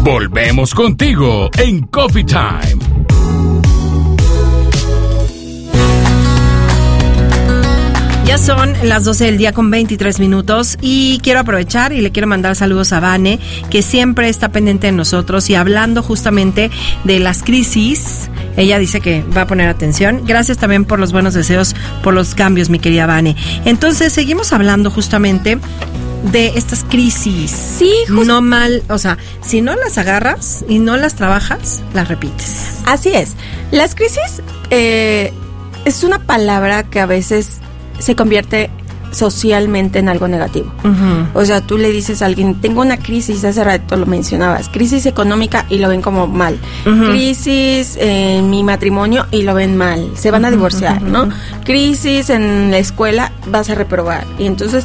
Volvemos contigo en Coffee Time. Ya son las 12 del día con 23 minutos y quiero aprovechar y le quiero mandar saludos a Vane, que siempre está pendiente de nosotros y hablando justamente de las crisis. Ella dice que va a poner atención. Gracias también por los buenos deseos, por los cambios, mi querida Vane. Entonces, seguimos hablando justamente de estas crisis. Sí, no mal, o sea, si no las agarras y no las trabajas, las repites. Así es. Las crisis es una palabra que a veces se convierte socialmente en algo negativo. Uh-huh. O sea, tú le dices a alguien, tengo una crisis, hace rato lo mencionabas, crisis económica y lo ven como mal. Uh-huh. Crisis en mi matrimonio y lo ven mal, se van a divorciar, uh-huh, ¿no? Crisis en la escuela, vas a reprobar. Y entonces,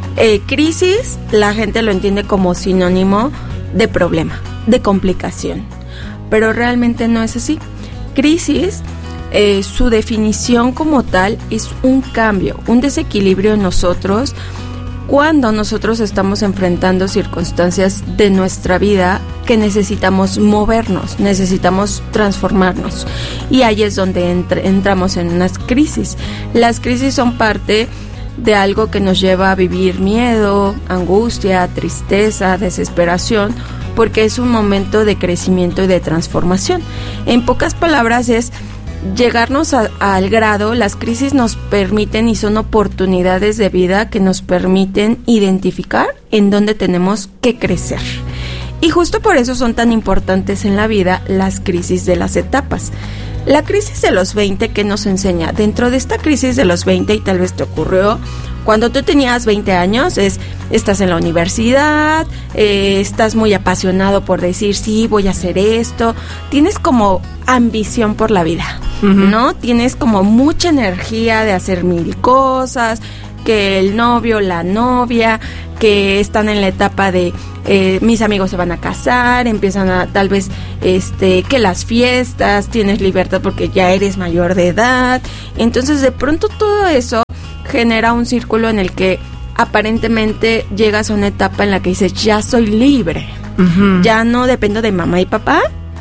crisis, la gente lo entiende como sinónimo de problema, de complicación. Pero realmente no es así. Crisis, su definición como tal es un cambio, un desequilibrio en nosotros cuando nosotros estamos enfrentando circunstancias de nuestra vida que necesitamos movernos, necesitamos transformarnos. Y ahí es donde entramos en unas crisis. Las crisis son parte de algo que nos lleva a vivir miedo, angustia, tristeza, desesperación, porque es un momento de crecimiento y de transformación. En pocas palabras es llegarnos al grado, las crisis nos permiten y son oportunidades de vida que nos permiten identificar en dónde tenemos que crecer. Y justo por eso son tan importantes en la vida las crisis de las etapas. La crisis de los 20, ¿qué nos enseña? Dentro de esta crisis de los 20, y tal vez te ocurrió cuando tú tenías 20 años, estás en la universidad, estás muy apasionado por decir, sí, voy a hacer esto, tienes como ambición por la vida, uh-huh, ¿no? Tienes como mucha energía de hacer mil cosas, que el novio, la novia, que están en la etapa de mis amigos se van a casar, empiezan a tal vez que las fiestas, tienes libertad porque ya eres mayor de edad. Entonces de pronto todo eso genera un círculo en el que aparentemente llegas a una etapa en la que dices, ya soy libre, uh-huh, ya no dependo de mamá y papá,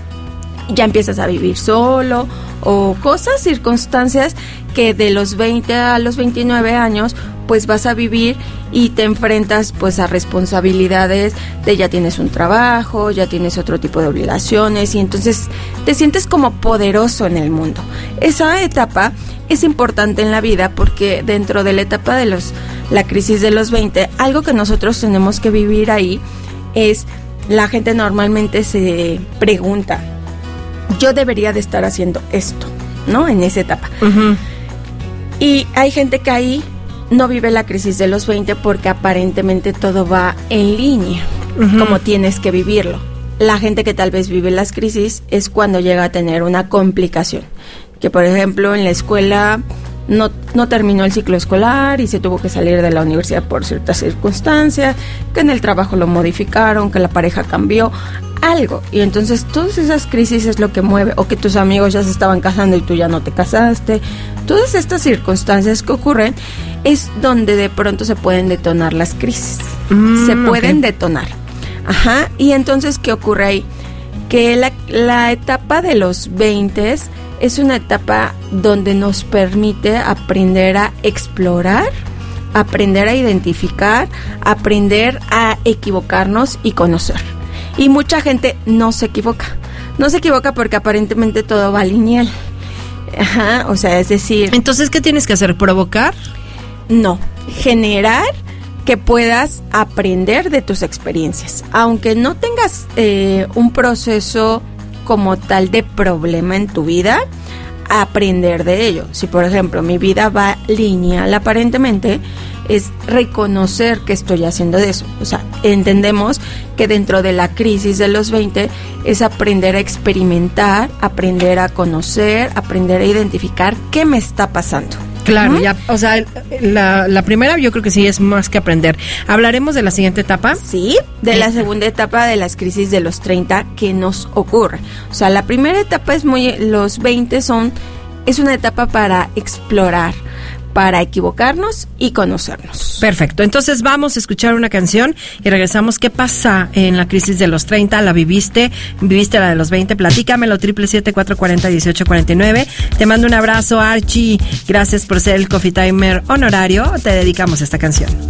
ya empiezas a vivir solo o cosas, circunstancias que de los 20 a los 29 años pues vas a vivir y te enfrentas pues a responsabilidades de ya tienes un trabajo, ya tienes otro tipo de obligaciones y entonces te sientes como poderoso en el mundo. Esa etapa es importante en la vida porque dentro de la etapa de la crisis de los 20, algo que nosotros tenemos que vivir ahí es, la gente normalmente se pregunta, yo debería de estar haciendo esto, ¿no? En esa etapa. Uh-huh. Y hay gente que ahí no vive la crisis de los 20 porque aparentemente todo va en línea, uh-huh, como tienes que vivirlo. La gente que tal vez vive las crisis es cuando llega a tener una complicación, que por ejemplo en la escuela no terminó el ciclo escolar y se tuvo que salir de la universidad por ciertas circunstancias, que en el trabajo lo modificaron, que la pareja cambió, algo. Y entonces todas esas crisis es lo que mueve, o que tus amigos ya se estaban casando y tú ya no te casaste. Todas estas circunstancias que ocurren es donde de pronto se pueden detonar las crisis. Se pueden detonar. Ajá. Y entonces, ¿qué ocurre ahí? Que la etapa de los 20 es una etapa donde nos permite aprender a explorar, aprender a identificar, aprender a equivocarnos y conocer. Y mucha gente no se equivoca. No se equivoca porque aparentemente todo va lineal. Ajá, o sea, es decir... Entonces, ¿qué tienes que hacer? ¿Provocar? No, generar que puedas aprender de tus experiencias. Aunque no tengas un proceso como tal de problema en tu vida, aprender de ello. Si por ejemplo mi vida va lineal aparentemente, es reconocer que estoy haciendo de eso. O sea, entendemos que dentro de la crisis de los 20 es aprender a experimentar, aprender a conocer, aprender a identificar qué me está pasando. Claro, ¿mm? Ya, o sea, la primera yo creo que sí es más que aprender. ¿Hablaremos de la siguiente etapa? Sí, de la segunda etapa de las crisis de los 30 que nos ocurre. O sea, la primera etapa es los 20 es una etapa para explorar, para equivocarnos y conocernos. Perfecto, entonces vamos a escuchar una canción y regresamos. ¿Qué pasa en la crisis de los 30? ¿La viviste la de los 20? Platícamelo, 777-440-1849. Te mando un abrazo, Archie. Gracias por ser el Coffee Timer honorario. Te dedicamos esta canción.